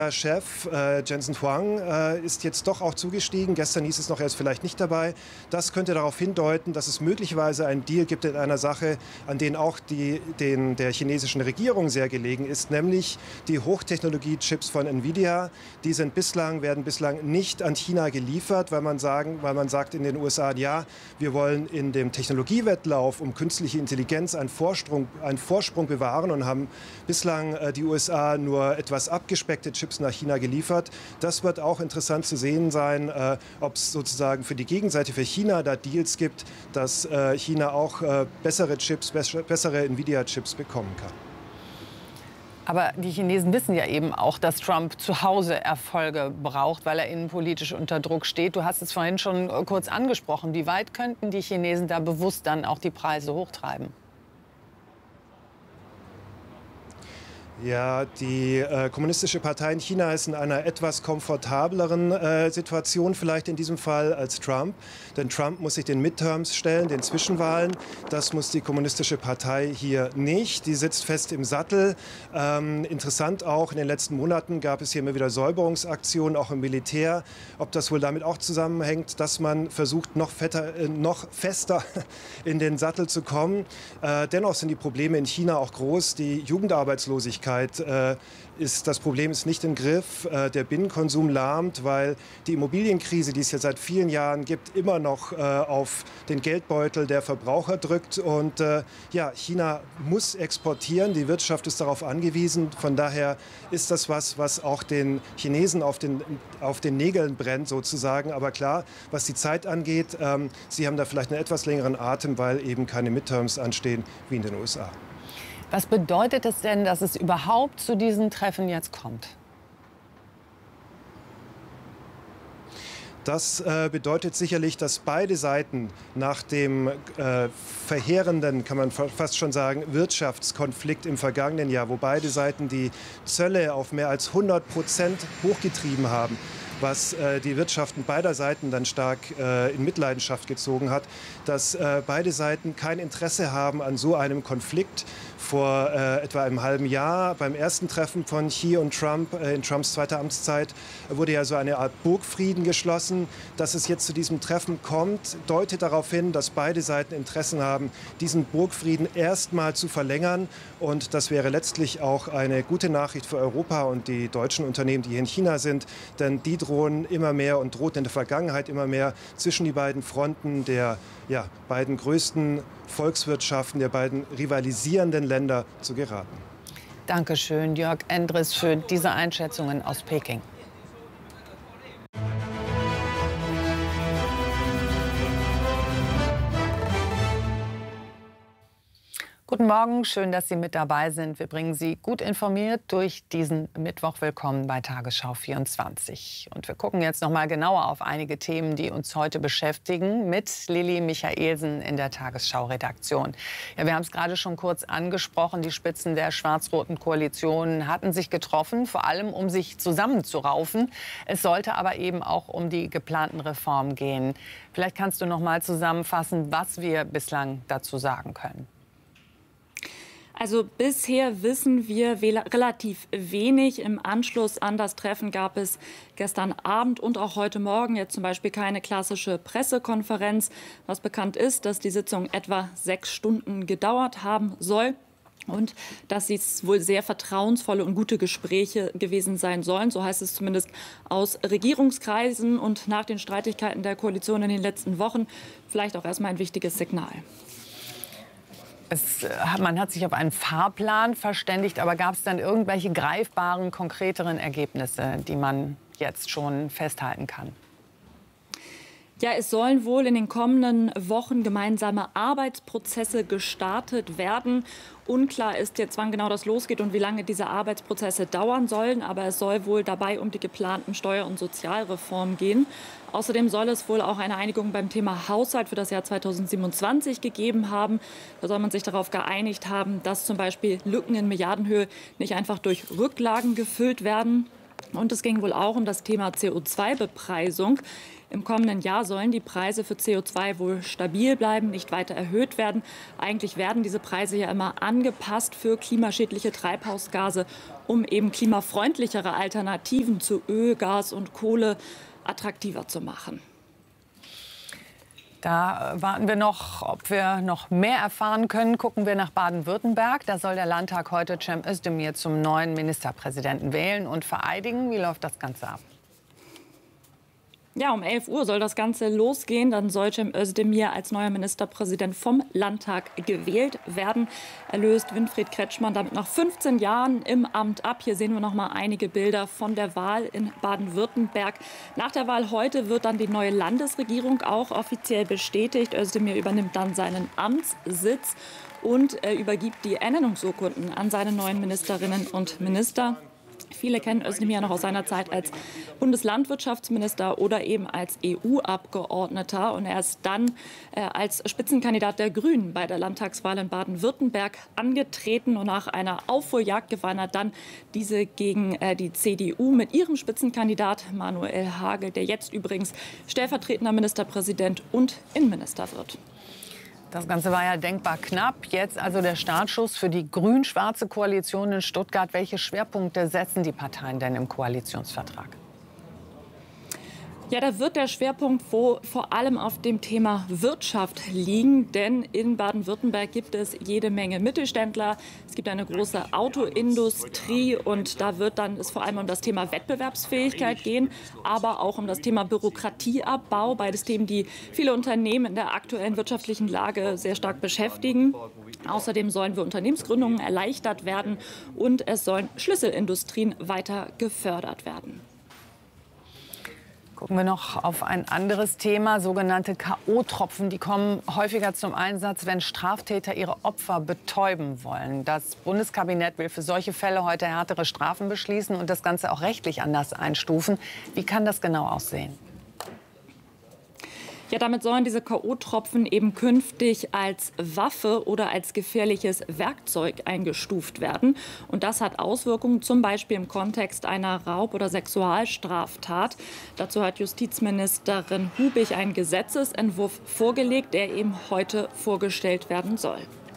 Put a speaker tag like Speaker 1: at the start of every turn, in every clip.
Speaker 1: Chef Jensen Huang ist jetzt doch auch zugestiegen. Gestern hieß es noch, er ist vielleicht nicht dabei. Das könnte darauf hindeuten, dass es möglicherweise einen Deal gibt in einer Sache, an den auch der chinesischen Regierung sehr gelegen ist, nämlich die Hochtechnologie-Chips von Nvidia. Die werden bislang nicht an China geliefert, weil man sagt in den USA, ja, wir wollen in dem Technologiewettlauf um künstliche Intelligenz einen Vorsprung bewahren und haben bislang die USA nur etwas abgespeckte Chips nach China geliefert. Das wird auch interessant zu sehen sein, ob es sozusagen für die Gegenseite, für China, da Deals gibt, dass China auch bessere Nvidia-Chips bekommen kann.
Speaker 2: Aber die Chinesen wissen ja eben auch, dass Trump zu Hause Erfolge braucht, weil er innenpolitisch unter Druck steht. Du hast es vorhin schon kurz angesprochen. Wie weit könnten die Chinesen da bewusst dann auch die Preise hochtreiben?
Speaker 1: Ja, die Kommunistische Partei in China ist in einer etwas komfortableren Situation vielleicht in diesem Fall als Trump. Denn Trump muss sich den Midterms stellen, den Zwischenwahlen. Das muss die Kommunistische Partei hier nicht. Die sitzt fest im Sattel. Interessant auch, in den letzten Monaten gab es hier immer wieder Säuberungsaktionen, auch im Militär. Ob das wohl damit auch zusammenhängt, dass man versucht, noch fester in den Sattel zu kommen. Dennoch sind die Probleme in China auch groß. Die Jugendarbeitslosigkeit das Problem ist nicht im Griff. Der Binnenkonsum lahmt, weil die Immobilienkrise, die es ja seit vielen Jahren gibt, immer noch auf den Geldbeutel der Verbraucher drückt. Und ja, China muss exportieren. Die Wirtschaft ist darauf angewiesen. Von daher ist das was auch den Chinesen auf den Nägeln brennt sozusagen. Aber klar, was die Zeit angeht, sie haben da vielleicht einen etwas längeren Atem, weil eben keine Midterms anstehen wie in den USA.
Speaker 2: Was bedeutet es denn, dass es überhaupt zu diesen Treffen jetzt kommt?
Speaker 1: Das bedeutet sicherlich, dass beide Seiten nach dem verheerenden, kann man fast schon sagen, Wirtschaftskonflikt im vergangenen Jahr, wo beide Seiten die Zölle auf mehr als 100% hochgetrieben haben, was die Wirtschaften beider Seiten dann stark in Mitleidenschaft gezogen hat, dass beide Seiten kein Interesse haben an so einem Konflikt. Vor etwa einem halben Jahr beim ersten Treffen von Xi und Trump in Trumps zweiter Amtszeit wurde ja so eine Art Burgfrieden geschlossen. Dass es jetzt zu diesem Treffen kommt, deutet darauf hin, dass beide Seiten Interessen haben, diesen Burgfrieden erstmal zu verlängern. Und das wäre letztlich auch eine gute Nachricht für Europa und die deutschen Unternehmen, die hier in China sind. Denn die drohen immer mehr und drohten in der Vergangenheit immer mehr zwischen die beiden Fronten der beiden größten Volkswirtschaften, der beiden rivalisierenden Länder zu geraten.
Speaker 2: Dankeschön, Jörg Endres, für diese Einschätzungen aus Peking. Guten Morgen, schön, dass Sie mit dabei sind. Wir bringen Sie gut informiert durch diesen Mittwoch. Willkommen bei Tagesschau 24. Und wir gucken jetzt noch mal genauer auf einige Themen, die uns heute beschäftigen, mit Lilly Michaelsen in der Tagesschau-Redaktion. Ja, wir haben es gerade schon kurz angesprochen. Die Spitzen der schwarz-roten Koalition hatten sich getroffen, vor allem um sich zusammenzuraufen. Es sollte aber eben auch um die geplanten Reformen gehen. Vielleicht kannst du noch mal zusammenfassen, was wir bislang dazu sagen können.
Speaker 3: Also bisher wissen wir relativ wenig. Im Anschluss an das Treffen gab es gestern Abend und auch heute Morgen jetzt zum Beispiel keine klassische Pressekonferenz. Was bekannt ist, dass die Sitzung etwa 6 Stunden gedauert haben soll. Und dass es wohl sehr vertrauensvolle und gute Gespräche gewesen sein sollen. So heißt es zumindest aus Regierungskreisen. Und nach den Streitigkeiten der Koalition in den letzten Wochen vielleicht auch erstmal ein wichtiges Signal.
Speaker 2: Man hat sich auf einen Fahrplan verständigt, aber gab es dann irgendwelche greifbaren, konkreteren Ergebnisse, die man jetzt schon festhalten kann?
Speaker 3: Ja, es sollen wohl in den kommenden Wochen gemeinsame Arbeitsprozesse gestartet werden. Unklar ist jetzt, wann genau das losgeht und wie lange diese Arbeitsprozesse dauern sollen. Aber es soll wohl dabei um die geplanten Steuer- und Sozialreformen gehen. Außerdem soll es wohl auch eine Einigung beim Thema Haushalt für das Jahr 2027 gegeben haben. Da soll man sich darauf geeinigt haben, dass zum Beispiel Lücken in Milliardenhöhe nicht einfach durch Rücklagen gefüllt werden. Und es ging wohl auch um das Thema CO2-Bepreisung. Im kommenden Jahr sollen die Preise für CO2 wohl stabil bleiben, nicht weiter erhöht werden. Eigentlich werden diese Preise ja immer angepasst für klimaschädliche Treibhausgase, um eben klimafreundlichere Alternativen zu Öl, Gas und Kohle attraktiver zu machen.
Speaker 2: Da warten wir noch, ob wir noch mehr erfahren können. Gucken wir nach Baden-Württemberg. Da soll der Landtag heute Cem Özdemir zum neuen Ministerpräsidenten wählen und vereidigen. Wie läuft das Ganze ab?
Speaker 3: Ja, um 11 Uhr soll das Ganze losgehen. Dann soll Cem Özdemir als neuer Ministerpräsident vom Landtag gewählt werden. Er löst Winfried Kretschmann damit nach 15 Jahren im Amt ab. Hier sehen wir noch mal einige Bilder von der Wahl in Baden-Württemberg. Nach der Wahl heute wird dann die neue Landesregierung auch offiziell bestätigt. Özdemir übernimmt dann seinen Amtssitz und übergibt die Ernennungsurkunden an seine neuen Ministerinnen und Minister. Viele kennen Özdemir noch aus seiner Zeit als Bundeslandwirtschaftsminister oder eben als EU-Abgeordneter. Und er ist dann als Spitzenkandidat der Grünen bei der Landtagswahl in Baden-Württemberg angetreten. Und nach einer Aufholjagd gewann er dann diese gegen die CDU mit ihrem Spitzenkandidat Manuel Hagel, der jetzt übrigens stellvertretender Ministerpräsident und Innenminister wird.
Speaker 2: Das Ganze war ja denkbar knapp. Jetzt also der Startschuss für die grün-schwarze Koalition in Stuttgart. Welche Schwerpunkte setzen die Parteien denn im Koalitionsvertrag?
Speaker 3: Ja, da wird der Schwerpunkt vor allem auf dem Thema Wirtschaft liegen, denn in Baden-Württemberg gibt es jede Menge Mittelständler. Es gibt eine große Autoindustrie und da wird dann es vor allem um das Thema Wettbewerbsfähigkeit gehen, aber auch um das Thema Bürokratieabbau, beides Themen, die viele Unternehmen in der aktuellen wirtschaftlichen Lage sehr stark beschäftigen. Außerdem sollen wir Unternehmensgründungen erleichtert werden und es sollen Schlüsselindustrien weiter gefördert werden.
Speaker 2: Gucken wir noch auf ein anderes Thema, sogenannte K.O.-Tropfen. Die kommen häufiger zum Einsatz, wenn Straftäter ihre Opfer betäuben wollen. Das Bundeskabinett will für solche Fälle heute härtere Strafen beschließen und das Ganze auch rechtlich anders einstufen. Wie kann das genau aussehen?
Speaker 3: Ja, damit sollen diese K.O.-Tropfen eben künftig als Waffe oder als gefährliches Werkzeug eingestuft werden. Und das hat Auswirkungen zum Beispiel im Kontext einer Raub- oder Sexualstraftat. Dazu hat Justizministerin Hubig einen Gesetzesentwurf vorgelegt, der eben heute vorgestellt werden soll.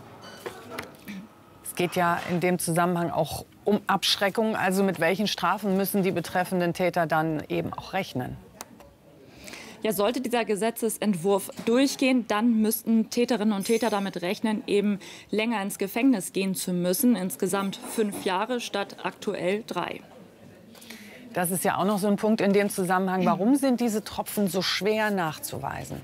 Speaker 2: Es geht ja in dem Zusammenhang auch um Abschreckung. Also mit welchen Strafen müssen die betreffenden Täter dann eben auch rechnen?
Speaker 3: Ja, sollte dieser Gesetzesentwurf durchgehen, dann müssten Täterinnen und Täter damit rechnen, eben länger ins Gefängnis gehen zu müssen. Insgesamt 5 Jahre statt aktuell 3.
Speaker 2: Das ist ja auch noch so ein Punkt in dem Zusammenhang. Warum sind diese Tropfen so schwer nachzuweisen?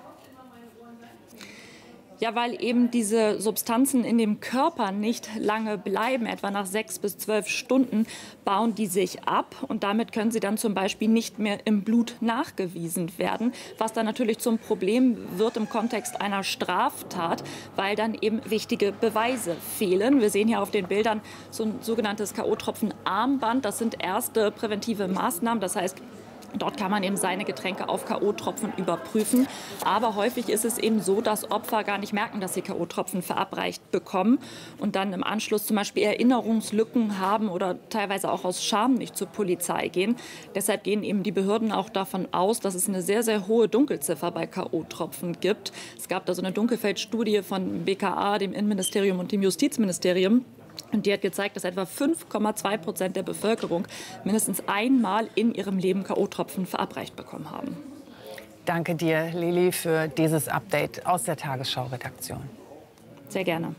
Speaker 3: Ja, weil eben diese Substanzen in dem Körper nicht lange bleiben. Etwa nach 6 bis 12 Stunden bauen die sich ab. Und damit können sie dann zum Beispiel nicht mehr im Blut nachgewiesen werden. Was dann natürlich zum Problem wird im Kontext einer Straftat, weil dann eben wichtige Beweise fehlen. Wir sehen hier auf den Bildern so ein sogenanntes K.O.-Tropfen-Armband. Das sind erste präventive Maßnahmen. Das heißt, dort kann man eben seine Getränke auf K.O.-Tropfen überprüfen. Aber häufig ist es eben so, dass Opfer gar nicht merken, dass sie K.O.-Tropfen verabreicht bekommen und dann im Anschluss zum Beispiel Erinnerungslücken haben oder teilweise auch aus Scham nicht zur Polizei gehen. Deshalb gehen eben die Behörden auch davon aus, dass es eine sehr, sehr hohe Dunkelziffer bei K.O.-Tropfen gibt. Es gab da so eine Dunkelfeldstudie von BKA, dem Innenministerium und dem Justizministerium. Und die hat gezeigt, dass etwa 5,2% der Bevölkerung mindestens einmal in ihrem Leben K.O.-Tropfen verabreicht bekommen haben.
Speaker 2: Danke dir, Lili, für dieses Update aus der Tagesschau-Redaktion.
Speaker 3: Sehr gerne.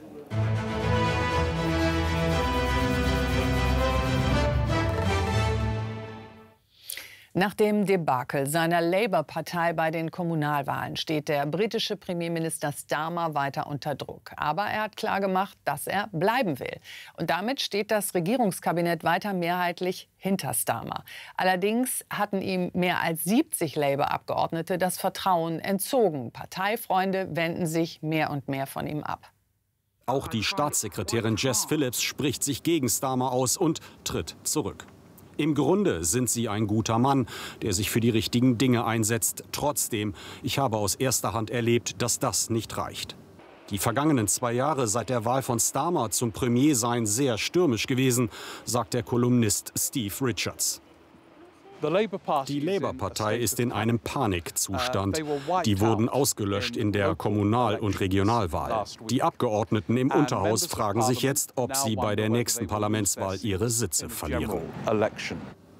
Speaker 2: Nach dem Debakel seiner Labour-Partei bei den Kommunalwahlen steht der britische Premierminister Starmer weiter unter Druck. Aber er hat klargemacht, dass er bleiben will. Und damit steht das Regierungskabinett weiter mehrheitlich hinter Starmer. Allerdings hatten ihm mehr als 70 Labour-Abgeordnete das Vertrauen entzogen. Parteifreunde wenden sich mehr und mehr von ihm ab.
Speaker 4: Auch die Staatssekretärin Jess Phillips spricht sich gegen Starmer aus und tritt zurück. Im Grunde sind Sie ein guter Mann, der sich für die richtigen Dinge einsetzt. Trotzdem, ich habe aus erster Hand erlebt, dass das nicht reicht. Die vergangenen 2 Jahre seit der Wahl von Starmer zum Premier seien sehr stürmisch gewesen, sagt der Kolumnist Steve Richards. Die Labour-Partei ist in einem Panikzustand. Die wurden ausgelöscht in der Kommunal- und Regionalwahl. Die Abgeordneten im Unterhaus fragen sich jetzt, ob sie bei der nächsten Parlamentswahl ihre Sitze verlieren.